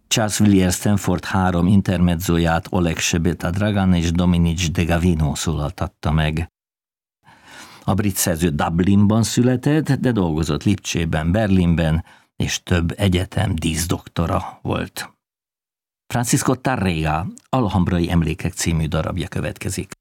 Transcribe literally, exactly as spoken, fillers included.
Charles Villiers Stanford három intermezzóját Oleg Sebeta Dragan és Dominic De Gavino szólaltatta meg. A brit szerző Dublinban született, de dolgozott Lipcsében, Berlinben, és több egyetem díszdoktora volt. Francisco Tárrega Alhambrai emlékek című darabja következik.